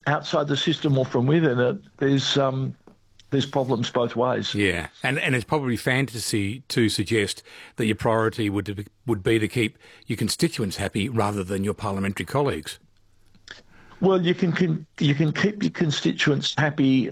outside the system or from within it, there's problems both ways. Yeah, and it's probably fantasy to suggest that your priority would be to keep your constituents happy rather than your parliamentary colleagues. Well, you can keep your constituents happy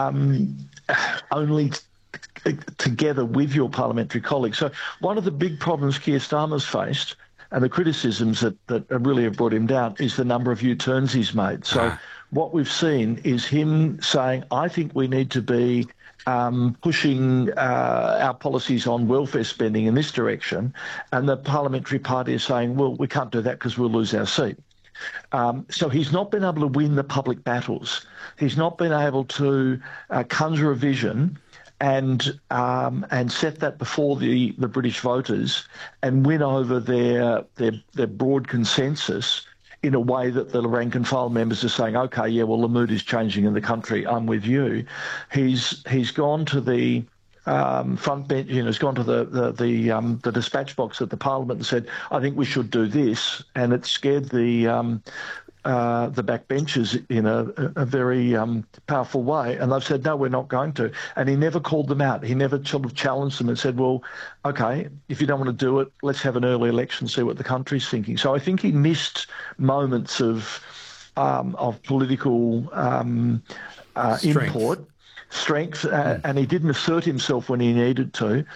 only together with your parliamentary colleagues. So one of the big problems Keir Starmer's faced, and the criticisms that really have brought him down, is the number of U-turns he's made. So what we've seen is him saying, I think we need to be pushing our policies on welfare spending in this direction, and the parliamentary party is saying, well, we can't do that because we'll lose our seat. So he's not been able to win the public battles. He's not been able to conjure a vision and set that before the British voters and win over their broad consensus in a way that the rank and file members are saying, okay, yeah, well, the mood is changing in the country, I'm with you. He's gone to the front bench, has gone to the dispatch box at the Parliament and said, I think we should do this, and it scared the backbenchers in a very powerful way, and they've said, no, we're not going to. And he never called them out. He never sort of challenged them and said, well, okay, if you don't want to do it, let's have an early election, see what the country's thinking. So I think he missed moments of political strength, and he didn't assert himself when he needed to.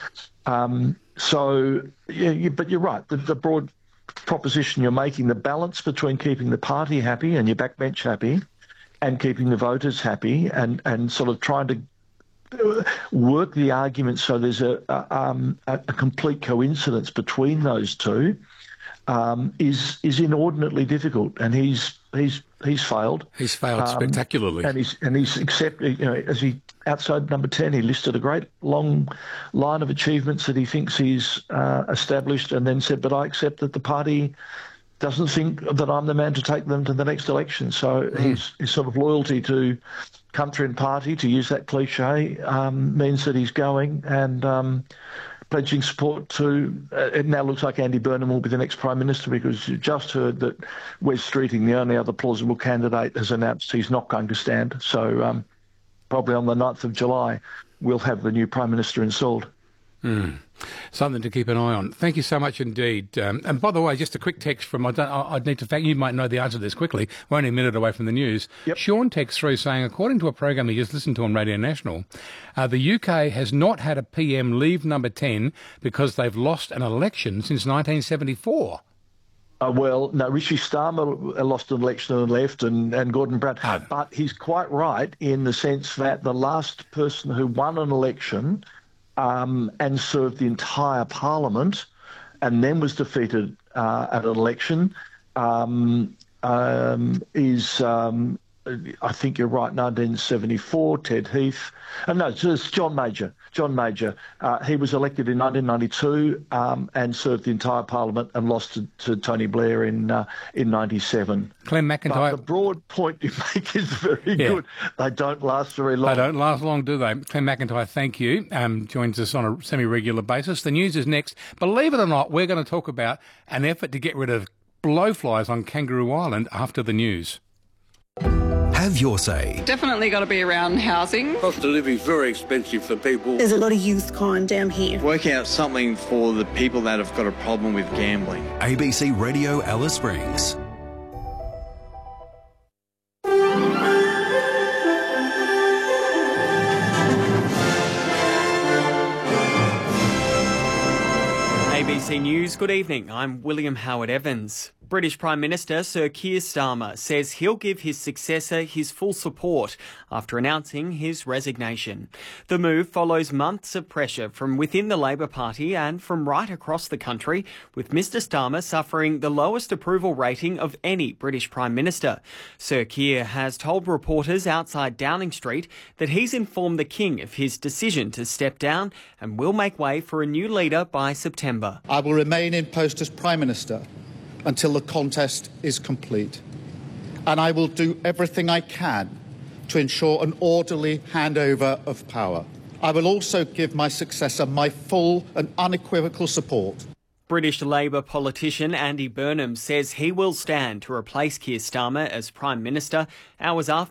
But you're right, the broad proposition you're making, the balance between keeping the party happy and your backbench happy and keeping the voters happy and sort of trying to work the argument so there's a complete coincidence between those two is inordinately difficult, and he's failed. He's failed spectacularly, and he's accepted. As he outside number 10, he listed a great long line of achievements that he thinks he's established, and then said, "But I accept that the party doesn't think that I'm the man to take them to the next election." So his sort of loyalty to country and party, to use that cliche, means that he's going and pledging support to, it now looks like Andy Burnham will be the next Prime Minister, because you just heard that Wes Streeting, the only other plausible candidate, has announced he's not going to stand. So probably on the 9th of July, we'll have the new Prime Minister installed. Something to keep an eye on. Thank you so much indeed. And by the way, just a quick text from, I'd need to thank you, might know the answer to this quickly. We're only a minute away from the news. Yep. Sean texts through saying, according to a program he just listened to on Radio National, the UK has not had a PM leave number 10 because they've lost an election since 1974. Well, no, Rishi Starmer lost an election and left, and Gordon Brown. But he's quite right in the sense that the last person who won an election and served the entire Parliament and then was defeated at an election is, I think you're right, 1974, Ted Heath. No, it's John Major. John Major. He was elected in 1992 and served the entire Parliament and lost to Tony Blair in 97. Clem McIntyre. But the broad point you make is very good. They don't last very long. They don't last long, do they? Clem McIntyre, thank you. Joins us on a semi-regular basis. The news is next. Believe it or not, we're going to talk about an effort to get rid of blowflies on Kangaroo Island after the news. Have your say. Definitely got to be around housing. Cost of living is very expensive for people. There's a lot of youth crime down here. Work out something for the people that have got a problem with gambling. ABC Radio Alice Springs. ABC News, good evening. I'm William Howard Evans. British Prime Minister Sir Keir Starmer says he'll give his successor his full support after announcing his resignation. The move follows months of pressure from within the Labor Party and from right across the country, with Mr Starmer suffering the lowest approval rating of any British Prime Minister. Sir Keir has told reporters outside Downing Street that he's informed the King of his decision to step down and will make way for a new leader by September. I will remain in post as Prime Minister until the contest is complete. And I will do everything I can to ensure an orderly handover of power. I will also give my successor my full and unequivocal support. British Labor politician Andy Burnham says he will stand to replace Keir Starmer as Prime Minister, hours after